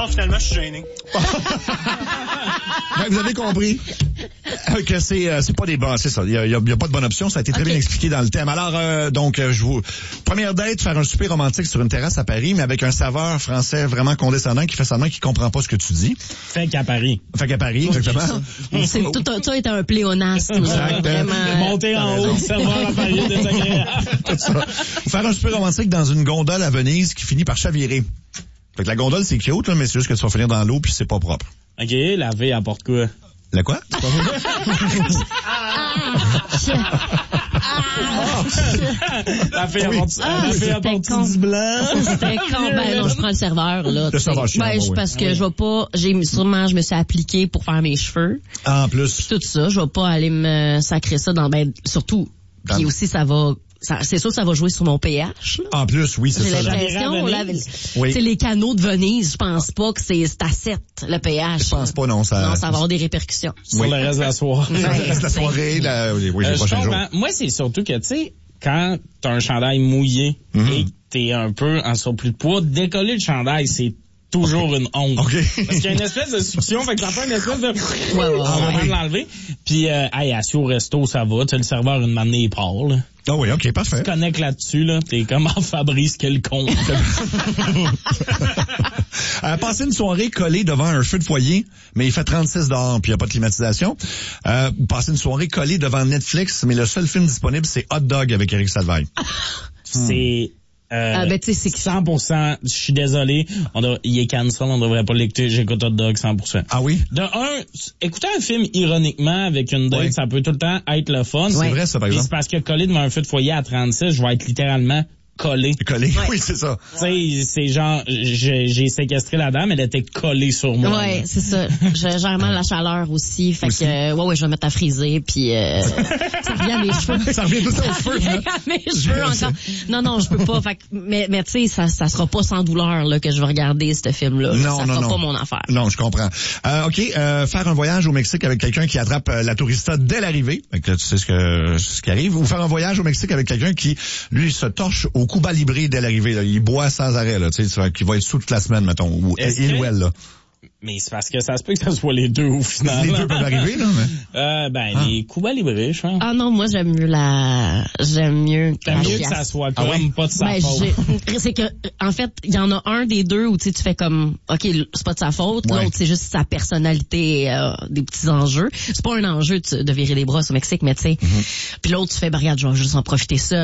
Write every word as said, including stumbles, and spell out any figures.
Non, finalement, je suis gêné. Ben, vous avez compris que c'est euh, c'est pas des bons, c'est ça. Il y a, y a, y a pas de bonne option. Ça a été très okay. bien expliqué dans le thème. Alors, euh, donc, euh, je vous première date, faire un souper romantique sur une terrasse à Paris, mais avec un saveur français vraiment condescendant qui fait semblant qu'il comprend pas ce que tu dis. Fait qu'à Paris. Fait qu'à Paris, exactement. C'est tout un, ça est un pléonasme. Exact. Vraiment. Monter en haut, savoir à Paris, désagréable. Tout ça. Faire un souper romantique dans une gondole à Venise qui finit par chavirer. Fait que la gondole, c'est cute, là, mais c'est juste que tu vas finir dans l'eau puis c'est pas propre. OK, la V apporte quoi? La quoi? La fille apporte, la fille apporte du blanc. C'était con. Ben non, je prends le serveur, là. Le serveur chien, ben, oui. parce que oui. je vais pas, j'ai, sûrement, je me suis appliquée pour faire mes cheveux. Ah, en plus. Puis tout ça, je vais pas aller me sacrer ça dans, ben, surtout. Puis Dans... aussi, ça va, ça, c'est sûr que ça va jouer sur mon pH, là. En plus, oui, c'est J'ai ça. l'impression, là, oui. c'est les canaux de Venise, je pense pas que c'est, c'est à sept, le pH. Je pense pas, non, ça. Non, ça va avoir des répercussions. Sur oui. le reste de la soirée. Sur le reste de la soirée, la, oui, oui, euh, les prochains jours. Moi, c'est surtout que, tu sais, quand t'as un chandail mouillé mm-hmm. et que t'es un peu en surplus de poids, décoller le chandail, c'est toujours okay. une honte. Okay. Parce qu'il y a une espèce de succion, fait que ça fait une espèce de... Ouais, ouais, on va l'enlever. Puis, euh, hey, assis au resto, ça va. Tu sais, le serveur, une manée, il part, là. Ah oh oui, OK, parfait. Tu te connectes là-dessus, là. T'es comme en Fabrice quelconque. euh, passer une soirée collée devant un feu de foyer, mais il fait trente-six dehors, puis il n'y a pas de climatisation. Euh, passer une soirée collée devant Netflix, mais le seul film disponible, c'est Hot Dog avec Eric Salvaille. C'est... Euh, ah ben tu sais c'est cent pour cent, je suis désolé, on doit, il est cancel, on devrait pas l'écouter, j'écoute Hot Dog cent pour cent. Ah oui? De un, écouter un film ironiquement avec une date, oui. ça peut tout le temps être le fun. C'est ouais. vrai ça par exemple. C'est parce que collé devant un feu de foyer à trente-six, je vais être littéralement collé. Collé, ouais. oui, c'est ça. Tu sais, c'est genre, j'ai, j'ai séquestré la dame, elle était collée sur moi. Ouais, c'est ça. Je gère mal la chaleur aussi, fait aussi. que, euh, ouais, ouais, je vais mettre à friser, puis euh, ça revient à mes cheveux. Ça revient tout ça aux cheveux. Ça revient à mes cheveux encore. Non, non, je peux pas. Fait que, mais, mais tu sais, ça, ça sera pas sans douleur là que je vais regarder ce film-là. Non, ça non, sera non. pas mon affaire. Non, je comprends. Euh, ok, euh, faire un voyage au Mexique avec quelqu'un qui attrape euh, la tourista dès l'arrivée, fait que tu sais ce que ce qui arrive, ou faire un voyage au Mexique avec quelqu'un qui lui se torche au Cuba Libre dès l'arrivée, là. Il boit sans arrêt, là, tu sais, qui va être sous toute la semaine, mettons, ou il ou elle, là. Mais c'est parce que ça se peut que ça soit les deux au final. Les deux peuvent arriver, là, mais... Euh, ben, ah. les Cuba Libre, je pense. Ah non, moi, j'aime mieux la, j'aime mieux T'aimes la mieux chiasse. que ça soit ah comme oui? pas de sa ben, faute. C'est que, en fait, il y en a un des deux où, tu sais, tu fais comme, OK, c'est pas de sa faute. Ouais. L'autre, c'est juste sa personnalité, euh, des petits enjeux. C'est pas un enjeu de, de virer les bras au Mexique, mais tu sais. Mm-hmm. Puis l'autre, tu fais, bah, regarde, je vais juste en profiter seul.